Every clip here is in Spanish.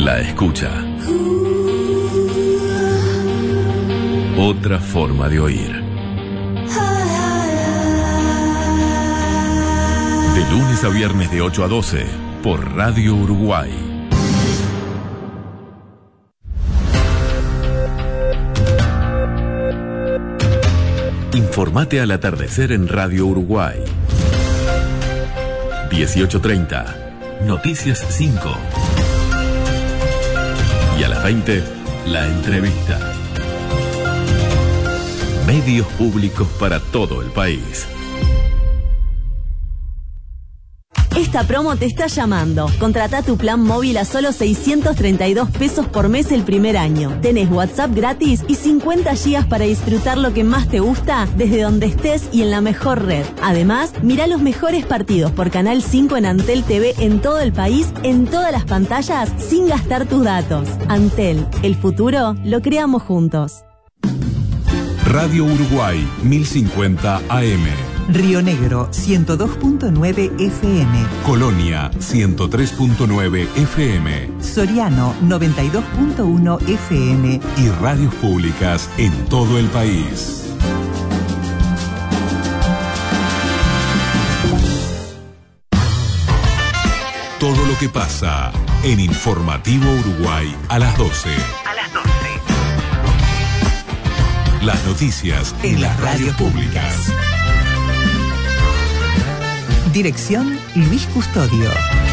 La escucha. Otra forma de oír. De lunes a viernes de 8 a 12 por Radio Uruguay. Informate al atardecer en Radio Uruguay. 18:30, Noticias 5. Y a las 20, la entrevista. Medios públicos para todo el país. Esta promo te está llamando. Contratá tu plan móvil a solo 632 pesos por mes el primer año. Tenés WhatsApp gratis y 50 gigas para disfrutar lo que más te gusta desde donde estés y en la mejor red. Además, mirá los mejores partidos por Canal 5 en Antel TV en todo el país, en todas las pantallas, sin gastar tus datos. Antel, el futuro lo creamos juntos. Radio Uruguay, 1050 AM. Río Negro, 102.9 FM. Colonia, 103.9 FM. Soriano, 92.1 FM. Y radios públicas en todo el país. Todo lo que pasa en Informativo Uruguay a las 12. Las noticias en las radios públicas. Dirección Luis Custodio.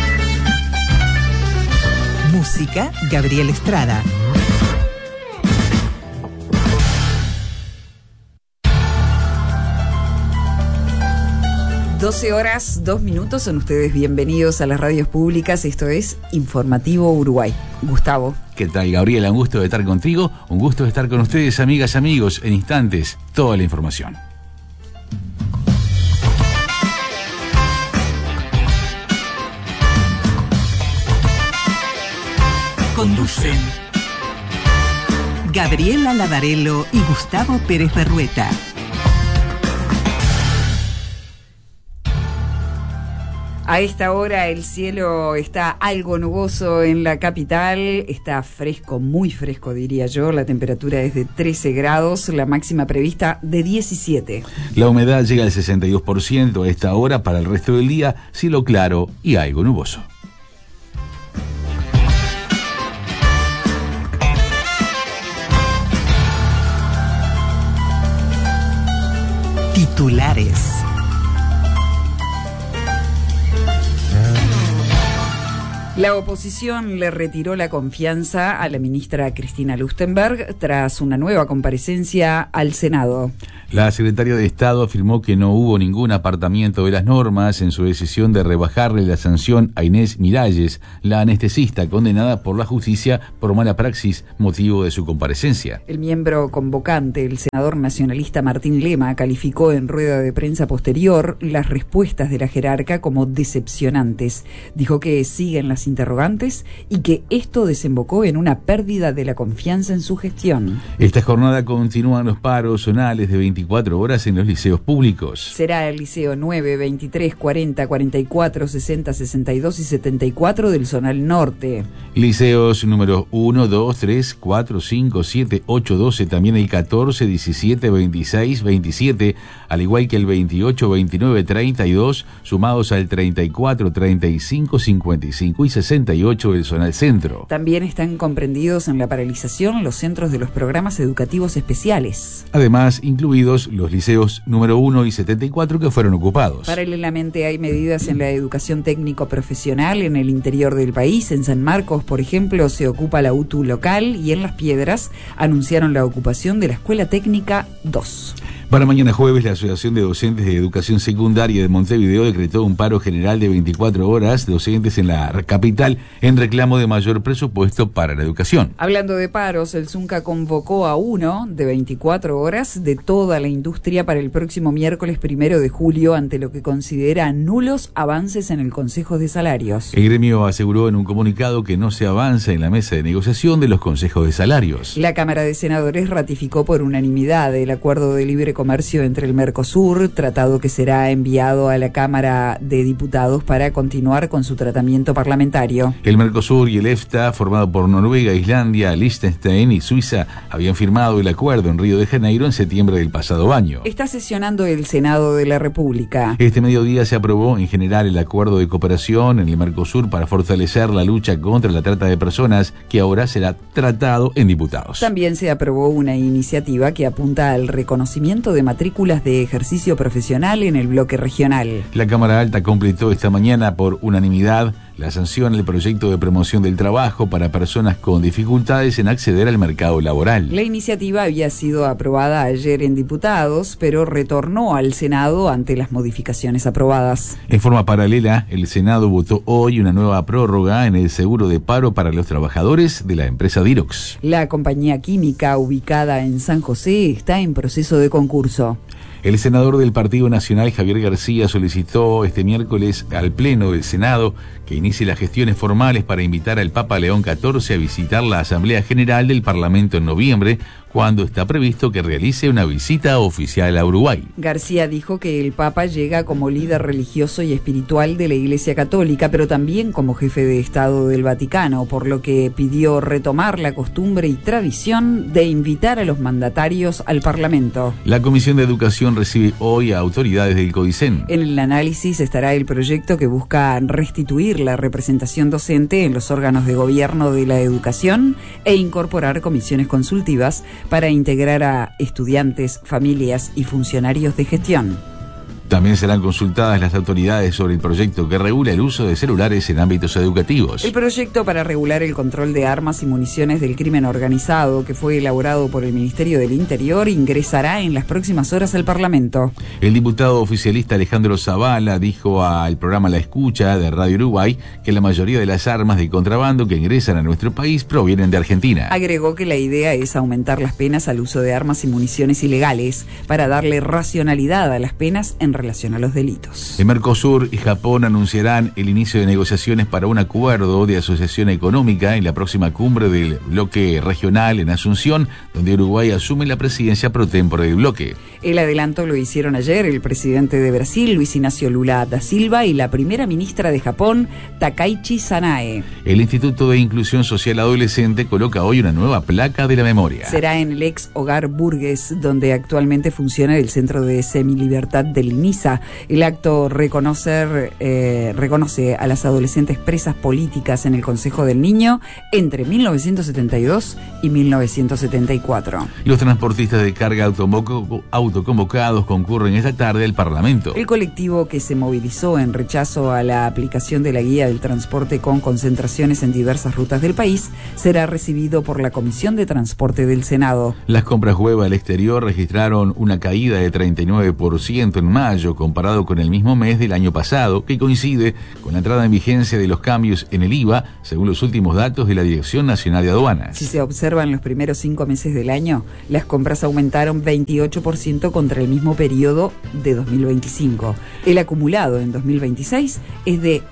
Música Gabriel Estrada. (12:02). Son ustedes bienvenidos a las radios públicas. Esto es Informativo Uruguay. Gustavo. ¿Qué tal, Gabriela? Un gusto de estar contigo. Un gusto de estar con ustedes, amigas, amigos. En instantes, toda la información. Conducen Gabriela Lavarello y Gustavo Pérez Berrueta. A esta hora el cielo está algo nuboso en la capital, está fresco, muy fresco diría yo, la temperatura es de 13 grados, la máxima prevista de 17. La humedad llega al 62% a esta hora. Para el resto del día, cielo claro y algo nuboso. Titulares. La oposición le retiró la confianza a la ministra Cristina Lustberg tras una nueva comparecencia al Senado. La secretaria de Estado afirmó que no hubo ningún apartamiento de las normas en su decisión de rebajarle la sanción a Inés Miralles, la anestesista condenada por la justicia por mala praxis, motivo de su comparecencia. El miembro convocante, el senador nacionalista Martín Lema, calificó en rueda de prensa posterior las respuestas de la jerarca como decepcionantes. Dijo que siguen las interrogantes y que esto desembocó en una pérdida de la confianza en su gestión. Esta jornada continúan los paros zonales de 24 horas en los liceos públicos. Será el liceo 9, 23, 40, 44, 60, 62 y 74 del zonal norte. Liceos números 1, 2, 3, 4, 5, 7, 8, 12, también el 14, 17, 26, 27, al igual que el 28, 29, 32, sumados al 34, 35, 55 y 68 del zonal centro. También están comprendidos en la paralización los centros de los programas educativos especiales. Además, incluidos los liceos número 1 y 74 que fueron ocupados. Paralelamente hay medidas en la educación técnico profesional en el interior del país. En San Marcos, por ejemplo, se ocupa la UTU local y en Las Piedras anunciaron la ocupación de la Escuela Técnica 2. Para mañana jueves, la Asociación de Docentes de Educación Secundaria de Montevideo decretó un paro general de 24 horas docentes en la capital en reclamo de mayor presupuesto para la educación. Hablando de paros, el Zunca convocó a uno de 24 horas de toda la industria para el próximo miércoles 1 de julio ante lo que considera nulos avances en el Consejo de Salarios. El gremio aseguró en un comunicado que no se avanza en la mesa de negociación de los consejos de salarios. La Cámara de Senadores ratificó por unanimidad el acuerdo de libre Comercio entre el Mercosur, tratado que será enviado a la Cámara de Diputados para continuar con su tratamiento parlamentario. El Mercosur y el EFTA, formado por Noruega, Islandia, Liechtenstein y Suiza, habían firmado el acuerdo en Río de Janeiro en septiembre del pasado año. Está sesionando el Senado de la República. Este mediodía se aprobó en general el acuerdo de cooperación en el Mercosur para fortalecer la lucha contra la trata de personas, que ahora será tratado en diputados. También se aprobó una iniciativa que apunta al reconocimiento de matrículas de ejercicio profesional en el bloque regional. La Cámara Alta completó esta mañana por unanimidad la sanción al proyecto de promoción del trabajo para personas con dificultades en acceder al mercado laboral. La iniciativa había sido aprobada ayer en diputados, pero retornó al Senado ante las modificaciones aprobadas. En forma paralela, el Senado votó hoy una nueva prórroga en el seguro de paro para los trabajadores de la empresa Dirox. La compañía química ubicada en San José está en proceso de concurso. El senador del Partido Nacional, Javier García, solicitó este miércoles al Pleno del Senado que inicie las gestiones formales para invitar al Papa León XIV a visitar la Asamblea General del Parlamento en noviembre, cuando está previsto que realice una visita oficial a Uruguay. García dijo que el Papa llega como líder religioso y espiritual de la Iglesia Católica, pero también como jefe de Estado del Vaticano, por lo que pidió retomar la costumbre y tradición de invitar a los mandatarios al Parlamento. La Comisión de Educación recibe hoy a autoridades del CODICEN. En el análisis estará el proyecto que busca restituir la representación docente en los órganos de gobierno de la educación e incorporar comisiones consultivas para integrar a estudiantes, familias y funcionarios de gestión. También serán consultadas las autoridades sobre el proyecto que regula el uso de celulares en ámbitos educativos. El proyecto para regular el control de armas y municiones del crimen organizado, que fue elaborado por el Ministerio del Interior, ingresará en las próximas horas al Parlamento. El diputado oficialista Alejandro Zavala dijo al programa La Escucha de Radio Uruguay que la mayoría de las armas de contrabando que ingresan a nuestro país provienen de Argentina. Agregó que la idea es aumentar las penas al uso de armas y municiones ilegales para darle racionalidad a las penas en relación a los delitos. El Mercosur y Japón anunciarán el inicio de negociaciones para un acuerdo de asociación económica en la próxima cumbre del bloque regional en Asunción, donde Uruguay asume la presidencia pro tempore del bloque. El adelanto lo hicieron ayer el presidente de Brasil, Luis Ignacio Lula da Silva, y la primera ministra de Japón, Takaichi Sanae. El Instituto de Inclusión Social Adolescente coloca hoy una nueva placa de la memoria. Será en el ex hogar Burgues, donde actualmente funciona el Centro de Semilibertad del INISA. El acto reconoce a las adolescentes presas políticas en el Consejo del Niño entre 1972 y 1974. Los transportistas de carga autoconvocados concurren esta tarde al Parlamento. El colectivo, que se movilizó en rechazo a la aplicación de la guía del transporte con concentraciones en diversas rutas del país, será recibido por la Comisión de Transporte del Senado. Las compras web al exterior registraron una caída de 39% en mayo, comparado con el mismo mes del año pasado, que coincide con la entrada en vigencia de los cambios en el IVA, según los últimos datos de la Dirección Nacional de Aduanas. Si se observan los primeros 5 meses del año, las compras aumentaron 28% contra el mismo periodo de 2025. El acumulado en 2026 es de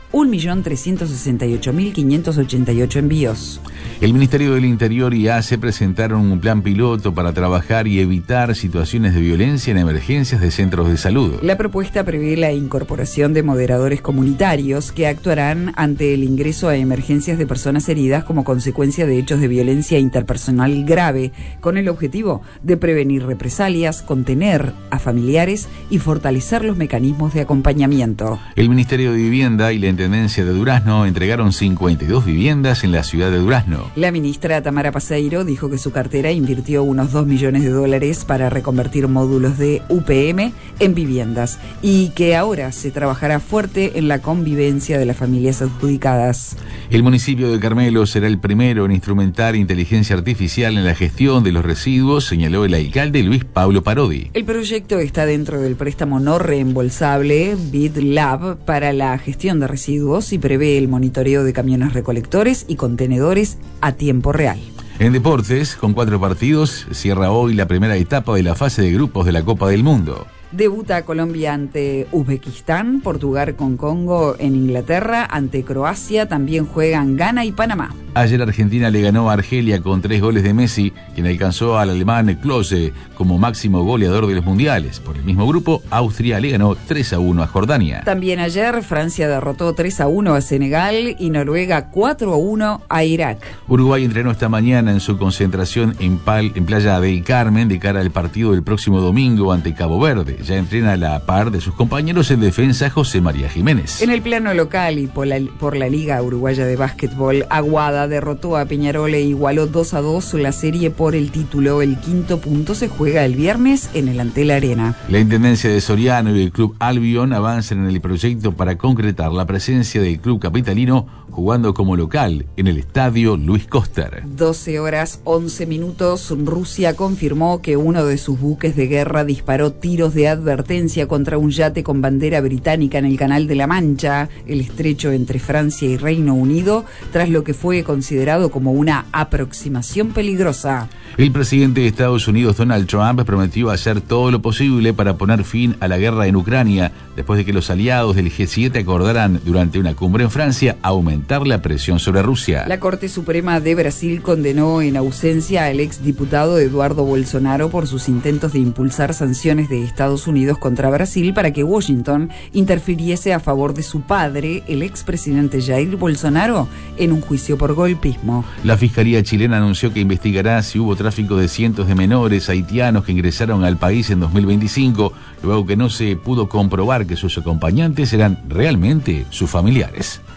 1.368.588 envíos. El Ministerio del Interior y ACE presentaron un plan piloto para trabajar y evitar situaciones de violencia en emergencias de centros de salud. La propuesta prevé la incorporación de moderadores comunitarios que actuarán ante el ingreso a emergencias de personas heridas como consecuencia de hechos de violencia interpersonal grave, con el objetivo de prevenir represalias, contener a familiares y fortalecer los mecanismos de acompañamiento. El Ministerio de Vivienda y la Intendencia de Durazno entregaron 52 viviendas en la ciudad de Durazno. La ministra Tamara Paseiro dijo que su cartera invirtió unos $2 millones para reconvertir módulos de UPM en viviendas y que ahora se trabajará fuerte en la convivencia de las familias adjudicadas. El municipio de Carmelo será el primero en instrumentar inteligencia artificial en la gestión de los residuos, señaló el alcalde Luis Pablo Parodi. El proyecto está dentro del préstamo no reembolsable BidLab para la gestión de residuos y prevé el monitoreo de camiones recolectores y contenedores a tiempo real. En deportes, con 4 partidos, cierra hoy la primera etapa de la fase de grupos de la Copa del Mundo. Debuta Colombia ante Uzbekistán, Portugal con Congo en Inglaterra, ante Croacia también juegan Ghana y Panamá. Ayer Argentina le ganó a Argelia con 3 goles de Messi, quien alcanzó al alemán Klose como máximo goleador de los mundiales. Por el mismo grupo, Austria le ganó 3-1 a Jordania. También ayer Francia derrotó 3-1 a Senegal y Noruega 4-1 a Irak. Uruguay entrenó esta mañana en su concentración en Playa del Carmen de cara al partido del próximo domingo ante Cabo Verde. Ya entrena a la par de sus compañeros en defensa José María Jiménez. En el plano local y por la Liga Uruguaya de Básquetbol, Aguada derrotó a Peñarol e igualó 2-2 la serie por el título. El quinto punto se juega el viernes en el Antel Arena. La Intendencia de Soriano y el Club Albion avanzan en el proyecto para concretar la presencia del club capitalino jugando como local en el estadio Luis Koster. 12:11. Rusia confirmó que uno de sus buques de guerra disparó tiros de advertencia contra un yate con bandera británica en el Canal de la Mancha, el estrecho entre Francia y Reino Unido, tras lo que fue considerado como una aproximación peligrosa. El presidente de Estados Unidos, Donald Trump, prometió hacer todo lo posible para poner fin a la guerra en Ucrania, después de que los aliados del G7 acordaran durante una cumbre en Francia aumentar la presión sobre Rusia. La Corte Suprema de Brasil condenó en ausencia al exdiputado Eduardo Bolsonaro por sus intentos de impulsar sanciones de Estados Unidos contra Brasil para que Washington interfiriese a favor de su padre, el expresidente Jair Bolsonaro, en un juicio por golpismo. La Fiscalía chilena anunció que investigará si hubo tráfico de cientos de menores haitianos que ingresaron al país en 2025, luego que no se pudo comprobar que sus acompañantes eran realmente sus familiares.